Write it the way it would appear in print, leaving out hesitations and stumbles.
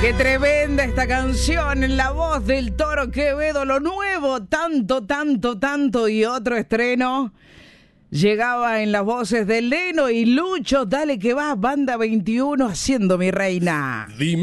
Qué tremenda esta canción en la voz del Toro Quevedo, lo nuevo, tanto y otro estreno. Llegaba en las voces de Leno y Lucho, dale que va, Banda 21 haciendo Mi Reina. Dime